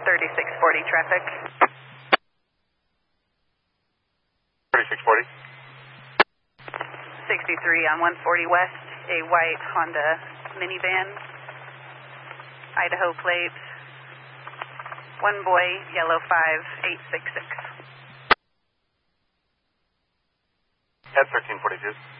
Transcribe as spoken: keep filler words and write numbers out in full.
thirty-six forty traffic. thirty-six forty. sixty-three on one forty West, a white Honda minivan, Idaho plate, one boy, yellow five eight six six. At thirteen forty-two.